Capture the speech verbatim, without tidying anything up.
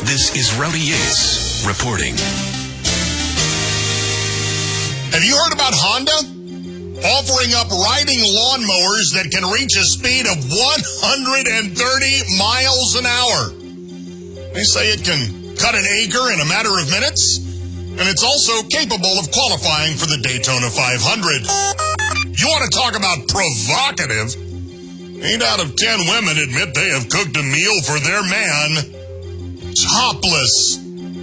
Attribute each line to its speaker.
Speaker 1: This is Rowdy Yates reporting.
Speaker 2: Have you heard about Honda? Offering up riding lawnmowers that can reach a speed of one hundred thirty miles an hour. They say it can cut an acre in a matter of minutes, and it's also capable of qualifying for the Daytona five hundred. You want to talk about provocative? Eight out of ten women admit they have cooked a meal for their man topless.